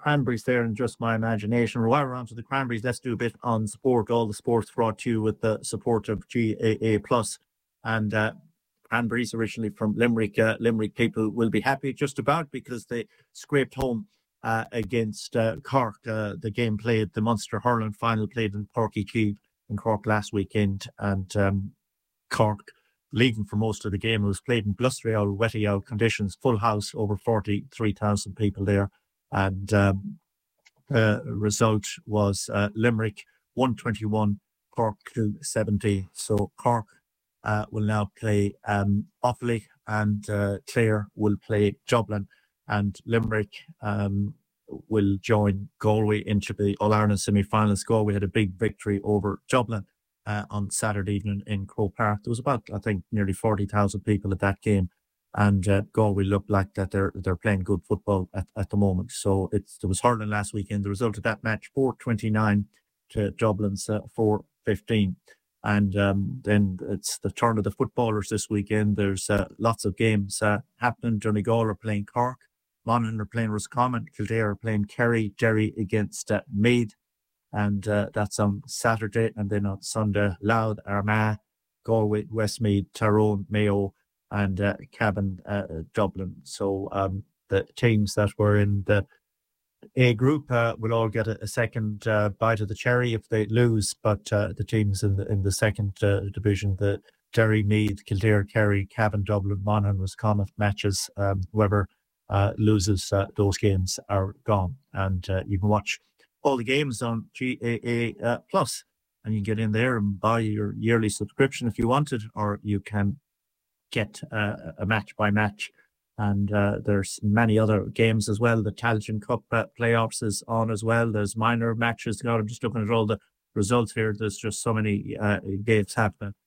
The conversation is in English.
Cranberries there and just my imagination. While we're on to the Cranberries, let's do a bit on sport. All the sports brought to you with the support of GAA Plus. And Cranberries, originally from Limerick. Limerick people will be happy just about because they scraped home against Cork. The game played, the Munster hurling final played in Páirc Uí Chaoimh in Cork last weekend. And Cork leading for most of the game. It was played in blustery out, wetty out conditions, full house, over 43,000 people there. And result was Limerick 121, Cork 270. So Cork will now play Offaly, and Clare will play Dublin, and Limerick will join Galway into the All-Ireland semi-finals. Galway had a big victory over Dublin on Saturday evening in Croke Park. There was about, I think, nearly 40,000 people at that game, and Galway looked like that they're playing good football at the moment. So there was hurling last weekend. The result of that match, 4-29 to Dublin's 4-15. And then it's the turn of the footballers this weekend. There's lots of games happening. Donegal are playing Cork, Monaghan are playing Roscommon, Kildare are playing Kerry, Derry against Meath, and that's on Saturday. And then on Sunday, Louth, Armagh, Galway, Westmeath, Tyrone, Mayo, and Cavan, Dublin. So the teams that were in the A group will all get a second bite of the cherry if they lose, but the teams in the second division, the Derry, Meath, Kildare, Kerry, Cavan, Dublin, Monaghan, Roscommon matches, whoever loses those games are gone. And you can watch all the games on GAA Plus, and you can get in there and buy your yearly subscription if you wanted, or you can get a match by match. And there's many other games as well. The Tailteann Cup playoffs is on as well. There's minor matches. God, I'm just looking at all the results here. There's just so many games happening.